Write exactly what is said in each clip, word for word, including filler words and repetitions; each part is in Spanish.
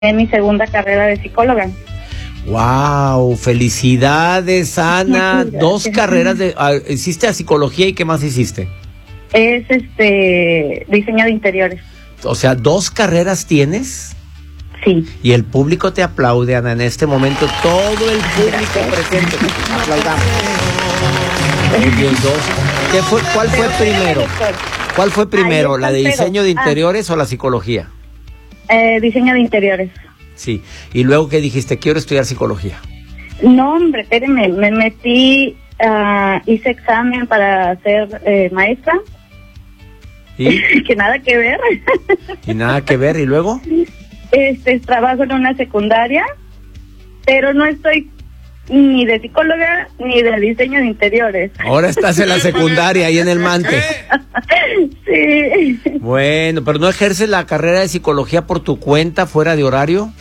mi segunda carrera de psicóloga. Wow, felicidades, Ana. Dos carreras de ah, hiciste a psicología y ¿qué más hiciste? Es este diseño de interiores. O sea, dos carreras tienes. Sí. Y el público te aplaude, Ana, en este momento todo el público presente. Aplaudamos. Muy bien, dos. ¿Qué fue, ¿Cuál fue primero? ¿Cuál fue primero, la de diseño de interiores ah. o la psicología? Eh, diseño de interiores. Sí. Y luego, ¿qué dijiste? Quiero estudiar psicología. No, hombre, espérenme, me metí, uh, hice examen para ser eh, maestra. ¿Y? Que nada que ver. Y nada que ver, ¿y luego? Este, trabajo en una secundaria, pero no estoy ni de psicóloga ni de diseño de interiores. Ahora estás en la secundaria, ahí en el Mante. Sí. Bueno, pero ¿no ejerces la carrera de psicología por tu cuenta, fuera de horario?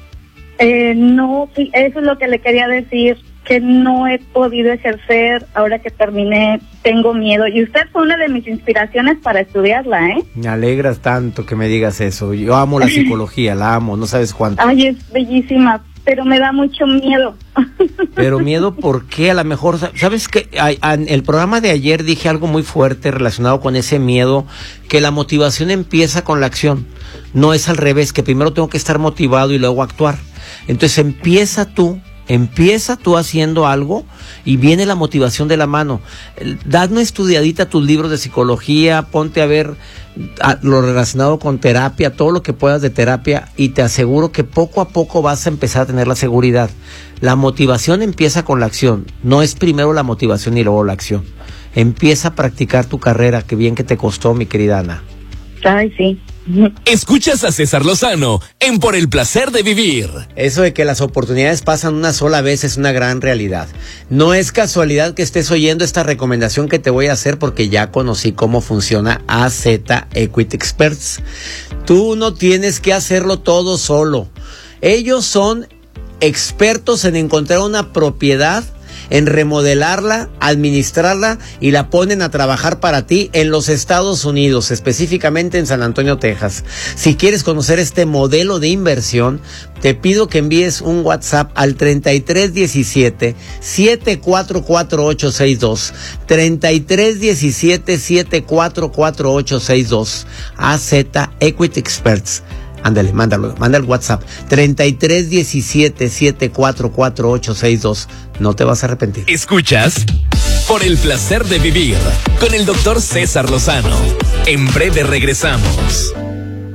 Eh, no, sí, eso es lo que le quería decir, que no he podido ejercer. Ahora que terminé, tengo miedo. Y usted fue una de mis inspiraciones para estudiarla, ¿eh? Me alegras tanto que me digas eso. Yo amo la psicología, la amo, no sabes cuánto. Ay, es bellísima, pero me da mucho miedo. Pero miedo, ¿por qué? A lo mejor, ¿sabes qué? En el programa de ayer dije algo muy fuerte relacionado con ese miedo, que la motivación empieza con la acción. No es al revés, que primero tengo que estar motivado y luego actuar. Entonces empieza tú, empieza tú haciendo algo y viene la motivación de la mano. Dad una estudiadita a tus libros de psicología, ponte a ver a, lo relacionado con terapia, todo lo que puedas de terapia, y te aseguro que poco a poco vas a empezar a tener la seguridad. La motivación empieza con la acción, no es primero la motivación y luego la acción. Empieza a practicar tu carrera, que bien que te costó, mi querida Ana. Ay, sí. Escuchas a César Lozano en Por el Placer de Vivir. Eso de que las oportunidades pasan una sola vez es una gran realidad. No es casualidad que estés oyendo esta recomendación que te voy a hacer, porque ya conocí cómo funciona A Z Equity Experts. Tú no tienes que hacerlo todo solo. Ellos son expertos en encontrar una propiedad, en remodelarla, administrarla, y la ponen a trabajar para ti en los Estados Unidos, específicamente en San Antonio, Texas. Si quieres conocer este modelo de inversión, te pido que envíes un WhatsApp al treinta y tres diecisiete, setenta y cuatro cuarenta y ocho sesenta y dos, treinta y tres diecisiete, setenta y cuatro cuarenta y ocho sesenta y dos, A Z Equity Experts. Ándale, mándalo, manda el WhatsApp, treinta y tres diecisiete, setenta y cuatro cuarenta y ocho sesenta y dos. No te vas a arrepentir. Escuchas Por el Placer de Vivir con el doctor César Lozano. En breve regresamos. En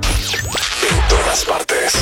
todas partes.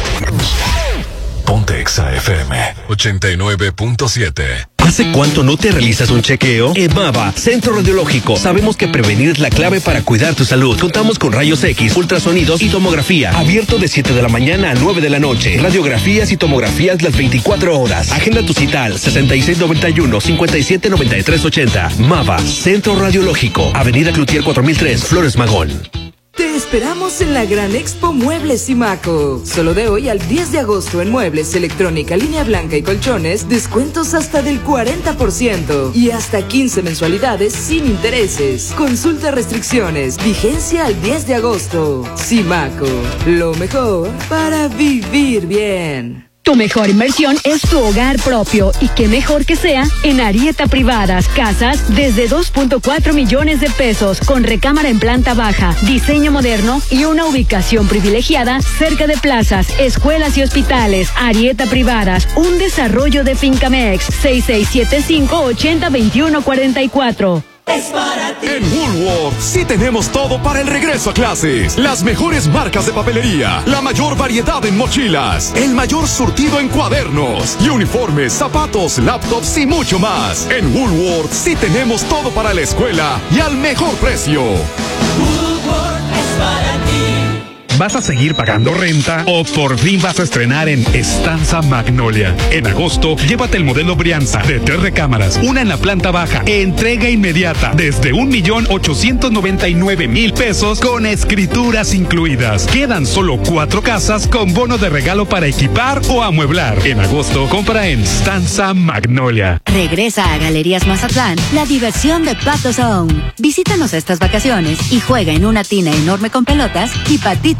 Ponte Exa F M ochenta y nueve punto siete. ¿Hace cuánto no te realizas un chequeo? EMAVA, Centro Radiológico. Sabemos que prevenir es la clave para cuidar tu salud. Contamos con rayos X, ultrasonidos y tomografía. Abierto de siete de la mañana a nueve de la noche. Radiografías y tomografías las veinticuatro horas. Agenda tu cita al sesenta y seis noventa y uno, cincuenta y siete noventa y tres ochenta. MAVA, Centro Radiológico. Avenida Cloutier cuatro mil tres, Flores Magón. Te esperamos en la Gran Expo Muebles Simaco. Solo de hoy al diez de agosto en muebles, electrónica, línea blanca y colchones, descuentos hasta del cuarenta por ciento y hasta quince mensualidades sin intereses. Consulta restricciones, vigencia al diez de agosto. Simaco, lo mejor para vivir bien. Tu mejor inversión es tu hogar propio, y qué mejor que sea en Arieta Privadas. Casas desde dos punto cuatro millones de pesos, con recámara en planta baja, diseño moderno y una ubicación privilegiada cerca de plazas, escuelas y hospitales. Arieta Privadas, un desarrollo de Fincamex. seis seis siete cinco, ocho cero dos uno cuatro cuatro. Es para ti. En Woolworth sí tenemos todo para el regreso a clases. Las mejores marcas de papelería, la mayor variedad en mochilas, el mayor surtido en cuadernos y uniformes, zapatos, laptops y mucho más. En Woolworth sí tenemos todo para la escuela y al mejor precio. Woolworth es para ti. ¿Vas a seguir pagando renta o por fin vas a estrenar en Estanza Magnolia? En agosto, llévate el modelo Brianza de tres recámaras, una en la planta baja, entrega inmediata desde un millón ochocientos noventa y nueve mil pesos con escrituras incluidas. Quedan solo cuatro casas con bono de regalo para equipar o amueblar. En agosto, compra en Estanza Magnolia. Regresa a Galerías Mazatlán la diversión de Pato Zone. Visítanos estas vacaciones y juega en una tina enorme con pelotas y patitos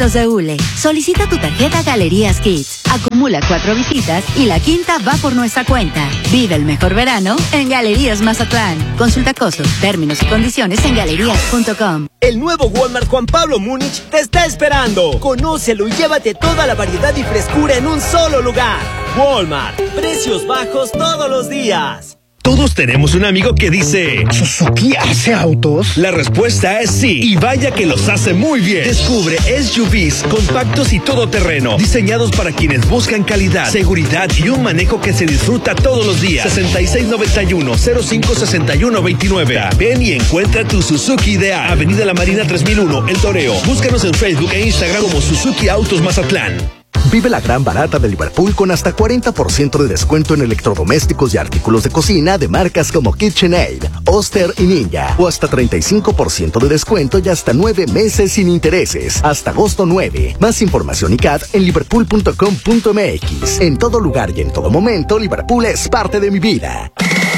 Los de Hule. Solicita tu tarjeta Galerías Kids. Acumula cuatro visitas y la quinta va por nuestra cuenta. Vive el mejor verano en Galerías Mazatlán. Consulta costos, términos y condiciones en galerías punto com. El nuevo Walmart Juan Pablo Múnich te está esperando. Conócelo y llévate toda la variedad y frescura en un solo lugar. Walmart, precios bajos todos los días. Todos tenemos un amigo que dice ¿Suzuki hace autos? La respuesta es sí, y vaya que los hace muy bien. Descubre S U Vs compactos y todoterreno, diseñados para quienes buscan calidad, seguridad y un manejo que se disfruta todos los días. sesenta y seis noventa y uno, cero cinco sesenta y uno veintinueve. Ven y encuentra tu Suzuki ideal. Avenida La Marina tres mil uno, El Toreo. Búscanos en Facebook e Instagram como Suzuki Autos Mazatlán. Vive la gran barata de Liverpool con hasta cuarenta por ciento de descuento en electrodomésticos y artículos de cocina de marcas como KitchenAid, Oster y Ninja. O hasta treinta y cinco por ciento de descuento y hasta nueve meses sin intereses. Hasta agosto nueve. Más información y C A D en liverpool punto com punto m x. En todo lugar y en todo momento, Liverpool es parte de mi vida.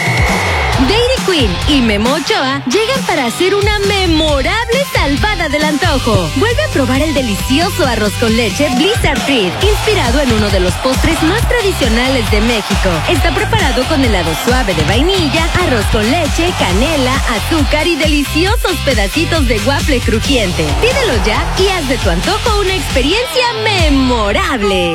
Dairy Queen y Memo Ochoa llegan para hacer una memorable salvada del antojo. Vuelve a probar el delicioso arroz con leche Blizzard Treat, inspirado en uno de los postres más tradicionales de México. Está preparado con helado suave de vainilla, arroz con leche, canela, azúcar y deliciosos pedacitos de waffle crujiente. Pídelo ya y haz de tu antojo una experiencia memorable.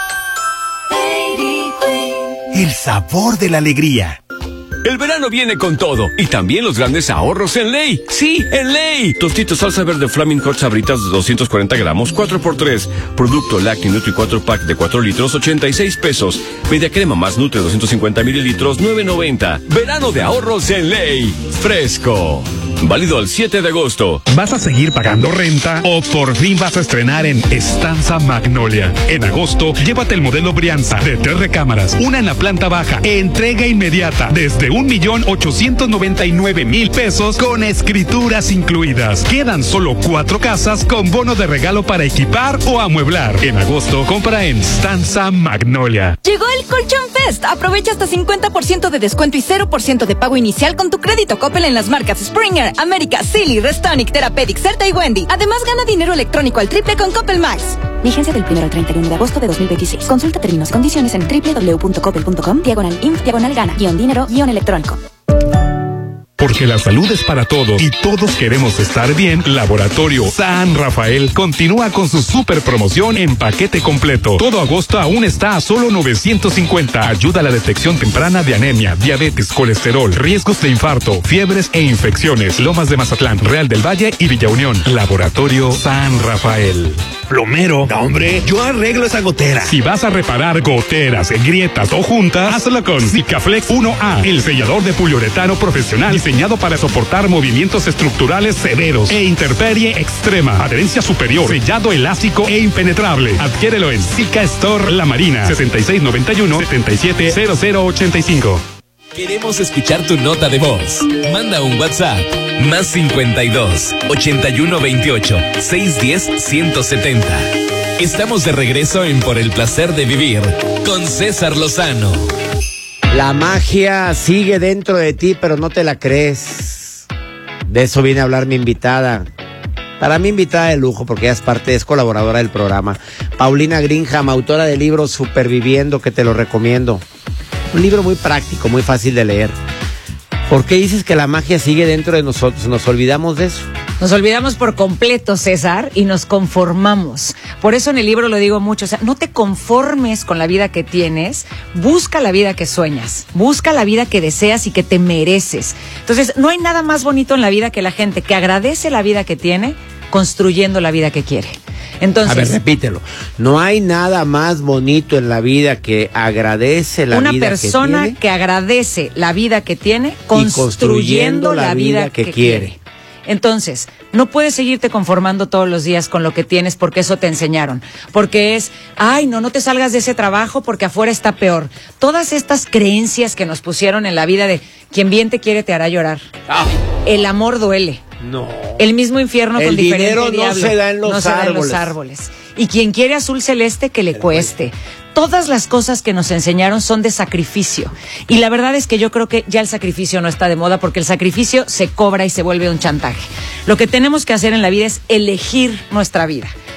Dairy Queen. El sabor de la alegría. El verano viene con todo y también los grandes ahorros en Ley. Sí, en Ley. Tostitos salsa verde Flaming Hot Sabritas de doscientos cuarenta gramos, cuatro por tres. Producto Lacti Nutri cuatro pack de cuatro litros, ochenta y seis pesos. Media crema más Nutri doscientos cincuenta mililitros, nueve noventa. Verano de ahorros en Ley. Fresco. Válido al siete de agosto. ¿Vas a seguir pagando renta o por fin vas a estrenar en Estanza Magnolia? En agosto, llévate el modelo Brianza de tres recámaras, una en la planta baja, entrega inmediata desde un millón ochocientos noventa y nueve mil pesos con escrituras incluidas. Quedan solo cuatro casas con bono de regalo para equipar o amueblar. En agosto, compra en Estanza Magnolia. Llegó el Colchón Fest. Aprovecha hasta cincuenta por ciento de descuento y cero por ciento de pago inicial con tu crédito Coppel en las marcas Springer, América, Silly, Restonic, Therapeutic, Certa y Wendy. Además, gana dinero electrónico al triple con Coppel Max. Vigencia del primero al treinta y uno de agosto de dos mil veintiséis. Consulta términos y condiciones en doble u doble u doble u punto coppel punto com, diagonal inf, diagonal gana, guión dinero, guión electrónico. Porque la salud es para todos y todos queremos estar bien, Laboratorio San Rafael continúa con su super promoción en paquete completo. Todo agosto aún está a solo novecientos cincuenta. Ayuda a la detección temprana de anemia, diabetes, colesterol, riesgos de infarto, fiebres e infecciones. Lomas de Mazatlán, Real del Valle y Villa Unión. Laboratorio San Rafael. Plomero, no, hombre, yo arreglo esa gotera. Si vas a reparar goteras, grietas o juntas, hazlo con Sikaflex uno A, el sellador de poliuretano profesional diseñado para soportar movimientos estructurales severos e intemperie extrema. Adherencia superior, sellado elástico e impenetrable. Adquiérelo en Sica Store La Marina, sesenta y seis noventa y uno, setenta y siete cero cero ochenta y cinco. Queremos escuchar tu nota de voz. Manda un WhatsApp. Más cincuenta y dos, ochenta y uno veintiocho, seiscientos diez, ciento setenta. Estamos de regreso en Por el Placer de Vivir con César Lozano. La magia sigue dentro de ti, pero no te la crees. De eso viene a hablar mi invitada. Para mí invitada de lujo, porque ella es parte, es colaboradora del programa. Paulina Greenham, autora del libro Superviviendo, que te lo recomiendo. Un libro muy práctico, muy fácil de leer. ¿Por qué dices que la magia sigue dentro de nosotros? ¿Nos olvidamos de eso? Nos olvidamos por completo, César, y nos conformamos. Por eso en el libro lo digo mucho, o sea, no te conformes con la vida que tienes, busca la vida que sueñas, busca la vida que deseas y que te mereces. Entonces, no hay nada más bonito en la vida que la gente que agradece la vida que tiene, construyendo la vida que quiere. Entonces, a ver, repítelo. No hay nada más bonito en la vida que agradece la vida que tiene. Una persona que agradece la vida que tiene, construyendo, construyendo la, la vida, vida que, que quiere. quiere. Entonces, no puedes seguirte conformando todos los días con lo que tienes porque eso te enseñaron. Porque es, ay, no, no te salgas de ese trabajo porque afuera está peor. Todas estas creencias que nos pusieron en la vida de quien bien te quiere te hará llorar. Ah. El amor duele. No. El mismo infierno el con diferente diablo. El dinero no se da en los no se árboles. Da en los árboles. Y quien quiere azul celeste, que le cueste. Todas las cosas que nos enseñaron son de sacrificio. Y la verdad es que yo creo que ya el sacrificio no está de moda porque el sacrificio se cobra y se vuelve un chantaje. Lo que tenemos que hacer en la vida es elegir nuestra vida.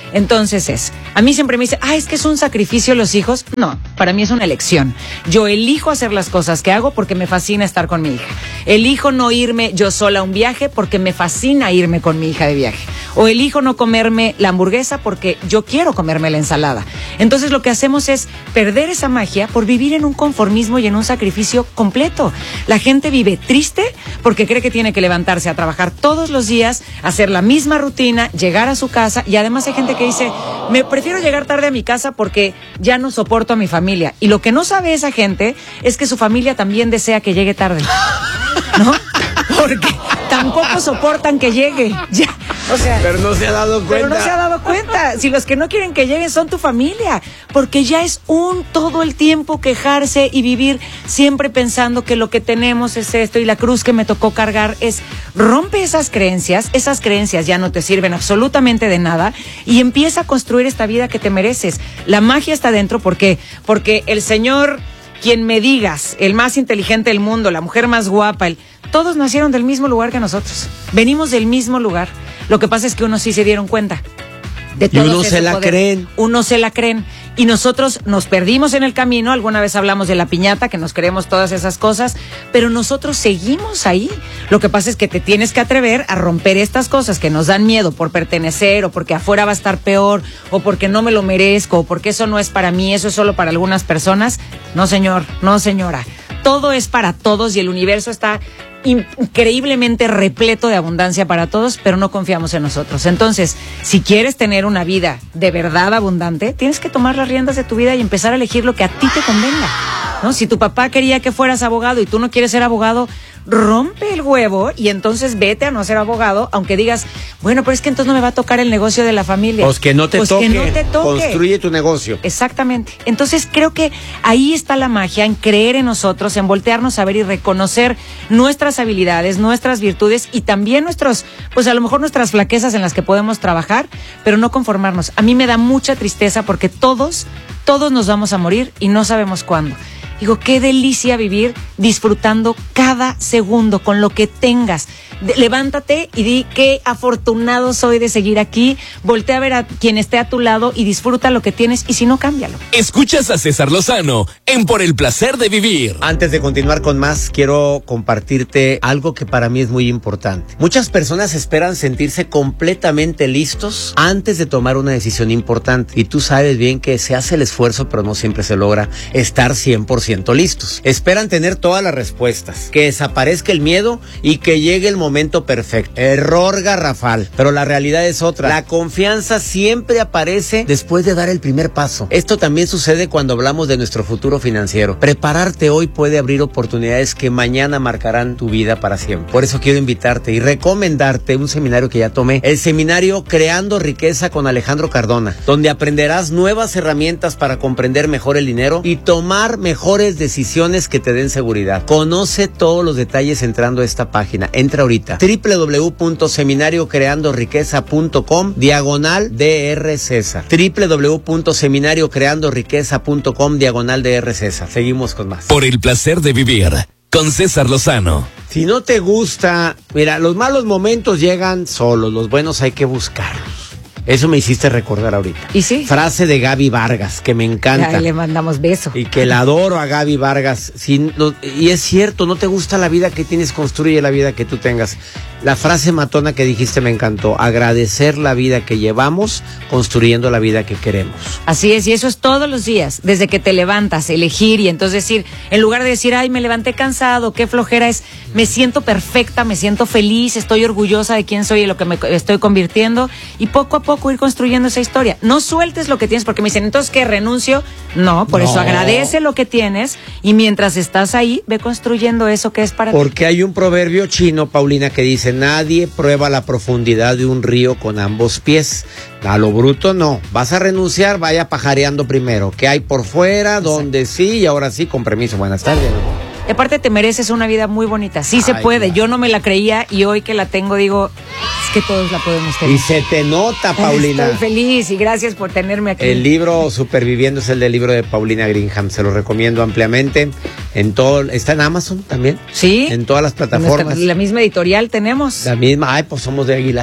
Entonces es, a mí siempre me dice, ah, es que es un sacrificio los hijos. No, para mí es una elección. Yo elijo hacer las cosas que hago porque me fascina estar con mi hija. Elijo no irme yo sola a un viaje porque me fascina irme con mi hija de viaje. O elijo no comerme la hamburguesa porque yo quiero comerme la ensalada. Entonces lo que hacemos es perder esa magia por vivir en un conformismo y en un sacrificio completo. La gente vive triste porque cree que tiene que levantarse a trabajar todos los días, hacer la misma rutina, llegar a su casa, y además hay gente que dice, me prefiero llegar tarde a mi casa porque ya no soporto a mi familia. Y lo que no sabe esa gente es que su familia también desea que llegue tarde, ¿no? Porque tampoco soportan que llegue. Ya, o sea, pero no se ha dado cuenta. Pero no se ha dado cuenta. Si los que no quieren que lleguen son tu familia, porque ya es un todo el tiempo quejarse y vivir siempre pensando que lo que tenemos es esto y la cruz que me tocó cargar es, rompe esas creencias, esas creencias ya no te sirven absolutamente de nada y empieza a construir esta vida que te mereces. La magia está dentro, ¿por qué? Porque el Señor, quien me digas, el más inteligente del mundo, la mujer más guapa, el, todos nacieron del mismo lugar que nosotros. Venimos del mismo lugar. Lo que pasa es que unos sí se dieron cuenta de todo. Y unos se la poder. creen. Unos se la creen. Y nosotros nos perdimos en el camino. Alguna vez hablamos de la piñata, que nos creemos todas esas cosas, pero nosotros seguimos ahí. Lo que pasa es que te tienes que atrever a romper estas cosas que nos dan miedo por pertenecer, o porque afuera va a estar peor, o porque no me lo merezco, o porque eso no es para mí, eso es solo para algunas personas. No, señor, no, señora. Todo es para todos y el universo está increíblemente repleto de abundancia para todos, pero no confiamos en nosotros. Entonces, si quieres tener una vida de verdad abundante, tienes que tomar las riendas de tu vida y empezar a elegir lo que a ti te convenga, ¿no? Si tu papá quería que fueras abogado y tú no quieres ser abogado, rompe el huevo y entonces vete a no ser abogado, aunque digas, bueno, pero es que entonces no me va a tocar el negocio de la familia. Pues que no te pues toque. Que no te toque. Construye tu negocio. Exactamente. Entonces creo que ahí está la magia, en creer en nosotros, en voltearnos a ver y reconocer nuestras habilidades, nuestras virtudes y también nuestros, pues a lo mejor nuestras flaquezas en las que podemos trabajar, pero no conformarnos. A mí me da mucha tristeza porque todos, todos nos vamos a morir y no sabemos cuándo. Digo, qué delicia vivir disfrutando cada segundo con lo que tengas. De, levántate y di qué afortunado soy de seguir aquí. Voltea a ver a quien esté a tu lado y disfruta lo que tienes, y si no, cámbialo. Escuchas a César Lozano en Por el Placer de Vivir. Antes de continuar con más, quiero compartirte algo que para mí es muy importante. Muchas personas esperan sentirse completamente listos antes de tomar una decisión importante. Y tú sabes bien que se hace el esfuerzo, pero no siempre se logra estar cien por ciento listos. Esperan tener todas las respuestas, que desaparezca el miedo y que llegue el momento perfecto. Error garrafal, pero la realidad es otra. La confianza siempre aparece después de dar el primer paso. Esto también sucede cuando hablamos de nuestro futuro financiero. Prepararte hoy puede abrir oportunidades que mañana marcarán tu vida para siempre. Por eso quiero invitarte y recomendarte un seminario que ya tomé, el seminario Creando Riqueza con Alejandro Cardona, donde aprenderás nuevas herramientas para comprender mejor el dinero y tomar mejores decisiones que te den seguridad. Conoce todos los detalles entrando a esta página. Entra ahorita. doble u doble u doble u punto seminario creando riqueza punto com diagonal D R César. doble u doble u doble u punto seminario creando riqueza punto com diagonal D R César. Seguimos con más. Por el placer de vivir con César Lozano. Si no te gusta, mira, los malos momentos llegan solos, los buenos hay que buscarlos. Eso me hiciste recordar ahorita. ¿Y sí? Frase de Gaby Vargas, que me encanta. Ya le mandamos beso. Y que la adoro a Gaby Vargas. Si no, y es cierto, no te gusta la vida que tienes, construye la vida que tú tengas. La frase matona que dijiste me encantó. Agradecer la vida que llevamos, construyendo la vida que queremos. Así es, y eso es todos los días. Desde que te levantas, elegir y entonces decir, en lugar de decir, ay, me levanté cansado, qué flojera, es, me siento perfecta, me siento feliz, estoy orgullosa de quién soy y lo que me estoy convirtiendo. Y poco a poco ir construyendo esa historia. No sueltes lo que tienes, porque me dicen, entonces, ¿qué, renuncio? No, por no. Eso agradece lo que tienes y mientras estás ahí, ve construyendo eso que es para ti. Porque hay un proverbio chino, Paulina, que dice, nadie prueba la profundidad de un río con ambos pies. A lo bruto no. Vas a renunciar, vaya pajareando primero. ¿Qué hay por fuera? Donde sí, y ahora sí, con permiso. Buenas tardes. Y aparte te mereces una vida muy bonita. Sí, Ay, se puede. Claro. Yo no me la creía y hoy que la tengo digo, es que todos la podemos tener. Y se te nota, Paulina. Estoy feliz y gracias por tenerme aquí. El libro Superviviendo es el del libro de Paulina Greenham. Se lo recomiendo ampliamente. En todo, ¿está en Amazon también? Sí. En todas las plataformas. Nuestra, la misma editorial tenemos. La misma. Ay, pues somos de Aguilar.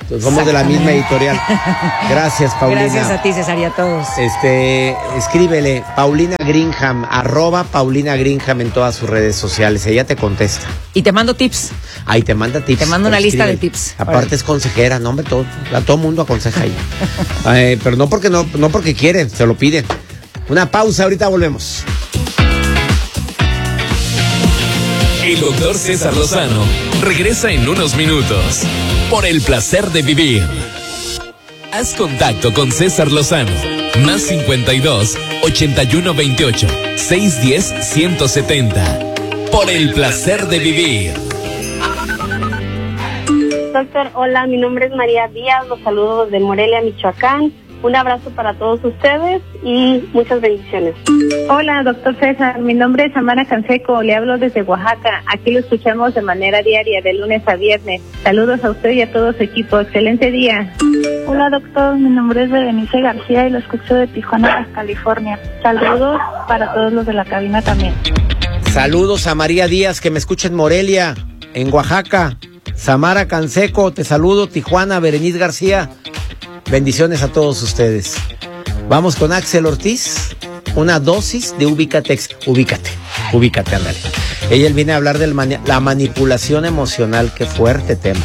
Somos de la misma editorial. Gracias, Paulina. Gracias a ti, César, y a todos. Este, escríbele, Paulina Greenham, arroba Paulina Greenham en todas sus redes sociales. Ella te contesta. Y te mando tips. Ahí te manda tips. Te mando una lista escribe. de tips. Aparte Ahora. es consejera, no, hombre, todo, a todo mundo aconseja ella. eh, pero no porque no, no porque quieren, se lo piden. Una pausa, ahorita volvemos. El doctor César Lozano regresa en unos minutos por el placer de vivir. Haz contacto con César Lozano. Más cincuenta y dos, ochenta y uno veintiocho, seiscientos diez, ciento setenta. Por el placer de vivir. Doctor, hola, mi nombre es María Díaz, los saludo desde Morelia, Michoacán. Un abrazo para todos ustedes y muchas bendiciones. Hola, doctor César. Mi nombre es Amara Canseco. Le hablo desde Oaxaca. Aquí lo escuchamos de manera diaria, de lunes a viernes. Saludos a usted y a todo su equipo. Excelente día. Hola, doctor. Mi nombre es Berenice García y lo escucho de Tijuana, California. Saludos para todos los de la cabina también. Saludos a María Díaz, que me escucha en Morelia, en Oaxaca. Samara Canseco, te saludo. Tijuana, Berenice García. Bendiciones a todos ustedes. Vamos con Axel Ortiz. Una dosis de Ubicatex. Ubícate, ubícate, ándale. Ella viene a hablar de mani- la manipulación emocional. Qué fuerte tema.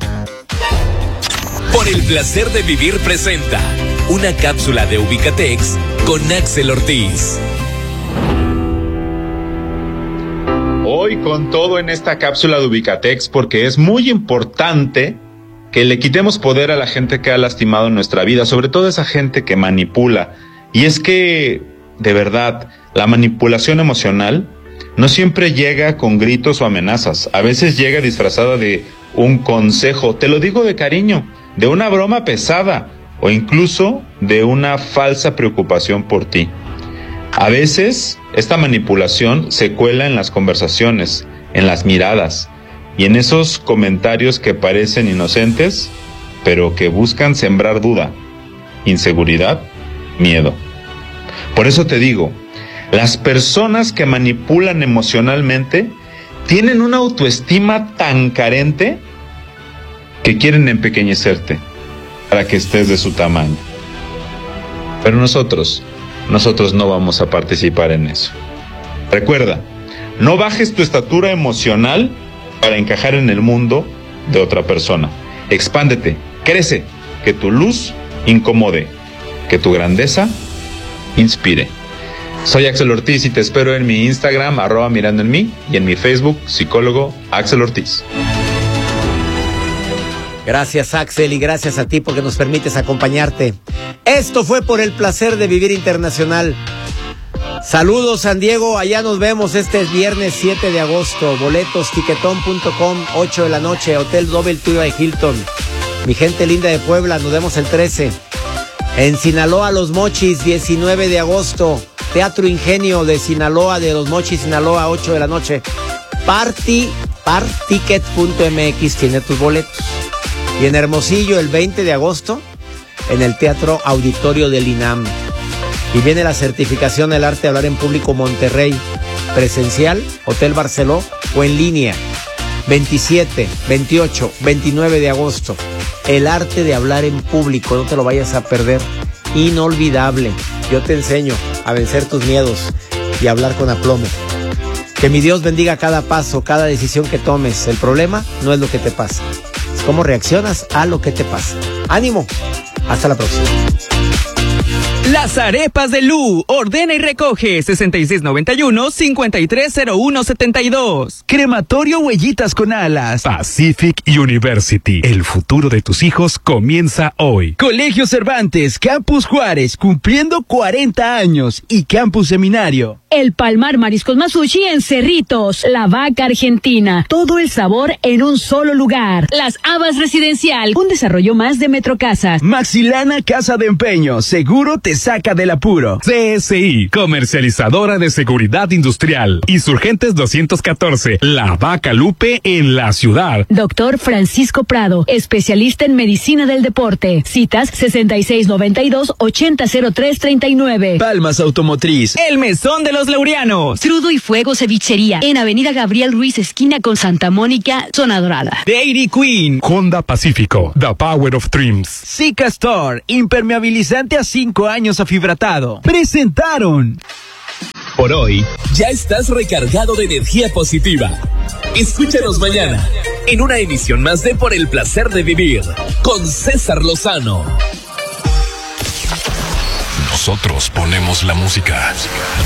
Por el placer de vivir presenta una cápsula de Ubicatex con Axel Ortiz. Hoy con todo en esta cápsula de Ubicatex, porque es muy importante que le quitemos poder a la gente que ha lastimado nuestra vida, sobre todo esa gente que manipula. Y es que, de verdad, la manipulación emocional no siempre llega con gritos o amenazas. A veces llega disfrazada de un consejo, te lo digo de cariño, de una broma pesada o incluso de una falsa preocupación por ti. A veces, esta manipulación se cuela en las conversaciones, en las miradas, y en esos comentarios que parecen inocentes, pero que buscan sembrar duda, inseguridad, miedo. Por eso te digo, las personas que manipulan emocionalmente tienen una autoestima tan carente que quieren empequeñecerte para que estés de su tamaño. Pero nosotros, nosotros no vamos a participar en eso. Recuerda, no bajes tu estatura emocional para encajar en el mundo de otra persona. Expándete, crece, que tu luz incomode, que tu grandeza inspire. Soy Axel Ortiz y te espero en mi Instagram, arroba mirando en mí, y en mi Facebook, psicólogo Axel Ortiz. Gracias, Axel, y gracias a ti porque nos permites acompañarte. Esto fue por el placer de vivir internacional. Saludos, San Diego, allá nos vemos este viernes siete de agosto. Boletos, tiquetón punto com, ocho de la noche, Hotel Double Tree by Hilton. Mi gente linda de Puebla, nos vemos el trece. En Sinaloa, Los Mochis, diecinueve de agosto. Teatro Ingenio de Sinaloa, de Los Mochis, Sinaloa, ocho de la noche. Party, particket punto m x tiene tus boletos. Y en Hermosillo, el veinte de agosto, en el Teatro Auditorio del INAM. Y viene la certificación del arte de hablar en público Monterrey, presencial, Hotel Barceló o en línea. veintisiete, veintiocho, veintinueve de agosto. El arte de hablar en público, no te lo vayas a perder. Inolvidable. Yo te enseño a vencer tus miedos y a hablar con aplomo. Que mi Dios bendiga cada paso, cada decisión que tomes. El problema no es lo que te pasa, es cómo reaccionas a lo que te pasa. ¡Ánimo! Hasta la próxima. Las arepas de Lu. Ordena y recoge sesenta y seis noventa y uno, cincuenta y tres cero uno setenta y dos. Crematorio Huellitas con Alas. Pacific University. El futuro de tus hijos comienza hoy. Colegio Cervantes, Campus Juárez, cumpliendo cuarenta años. Y Campus Seminario. El Palmar Mariscos Masushi en Cerritos, La Vaca Argentina. Todo el sabor en un solo lugar. Las Habas Residencial, un desarrollo más de Metrocasas. Maxilana Casa de Empeño, seguro te saca del apuro. C S I, comercializadora de seguridad industrial. Insurgentes doscientos catorce, La Vaca Lupe en la ciudad. Doctor Francisco Prado, especialista en medicina del deporte. Citas sesenta y seis noventa y dos, ochenta cero tres treinta y nueve. Palmas Automotriz, el mesón de los Los Laureanos. Crudo y Fuego Cevichería, en Avenida Gabriel Ruiz, esquina con Santa Mónica, Zona Dorada. Dairy Queen. Honda Pacífico, The Power of Dreams. Zika Store, impermeabilizante a cinco años afibratado. Presentaron. Por hoy, ya estás recargado de energía positiva. Escúchanos mañana en una emisión más de Por el Placer de Vivir con César Lozano. Nosotros ponemos la música.